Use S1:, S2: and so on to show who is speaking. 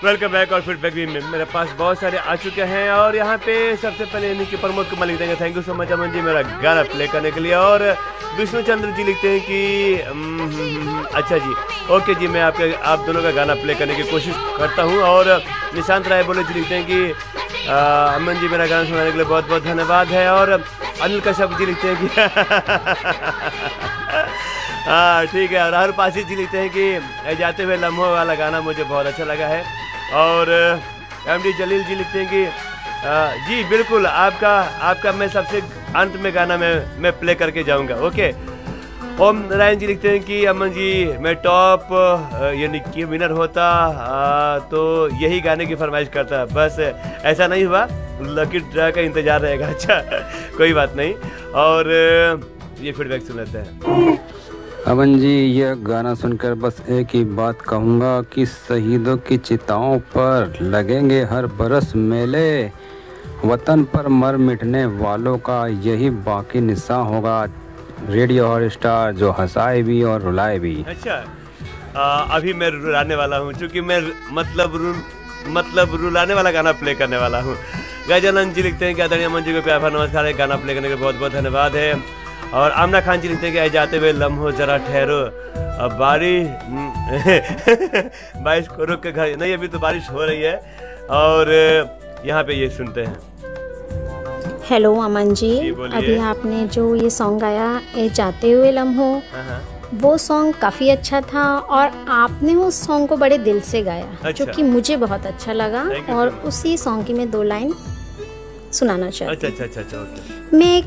S1: Welcome back. और feedback भी मेरे पास बहुत सारे आ चुके हैं और यहाँ पे सबसे पहले इन्हीं के प्रमोद कुमार लिखते हैं thank you so much Aman ji मेरा गाना प्ले करने के लिए। और विष्णु चंद्र जी लिखते हैं कि अच्छा जी ओके जी मैं आप दोनों का गाना प्ले करने की कोशिश करता हूँ। और निशांत राय बोले जी लिखते हैं कि अमन जी मेरा गाना सुनाने के लिए बहुत बहुत धन्यवाद है। और अनिल कश्यप जी लिखते हैं कि हाँ ठीक है। और राहुल पासी जी लिखते हैं कि जाते हुए लम्हों वाला गाना मुझे बहुत अच्छा लगा है। और एमडी जलील जी लिखते हैं कि जी बिल्कुल आपका मैं सबसे अंत में गाना मैं प्ले करके जाऊंगा ओके। ओम नारायण जी लिखते हैं कि अमन जी मैं टॉप यानी कि विनर होता तो यही गाने की फरमाइश करता, बस ऐसा नहीं हुआ, लकी ड्रा का इंतजार रहेगा। अच्छा कोई बात नहीं। और ये फीडबैक सुन लेते हैं।
S2: अमन जी यह गाना सुनकर बस एक ही बात कहूँगा कि शहीदों की चिताओं पर लगेंगे हर बरस मेले, वतन पर मर मिटने वालों का यही बाकी निशान होगा, रेडियो हॉट स्टार जो हंसाए भी और रुलाए भी।
S1: अच्छा अभी मैं रुलाने वाला हूँ क्योंकि मैं मतलब रुलाने वाला गाना प्ले करने वाला हूँ। गजानंद जी लिखते हैं कि आदरणीय अमन जी को प्यार नमस्कार, गाना प्ले करने के बहुत बहुत धन्यवाद है। और आमना खान जी लिखते हैं कि जाते हुए लम्हों जरा ठहरो, अब बारिश को रुक के घर नहीं, अभी तो बारिश हो रही है। और यहाँ पे ये सुनते हैं।
S3: हेलो अमन जी अभी आपने जो ये सॉन्ग गाया ए जाते हुए लम्हों, वो सॉन्ग काफ़ी अच्छा था और आपने उस सॉन्ग को बड़े दिल से गाया। अच्छा। जो कि मुझे बहुत अच्छा लगा और उसी सॉन्ग की मैं 2 लाइन सुनाना चाहती हूँ।
S1: अच्छा।
S3: मैं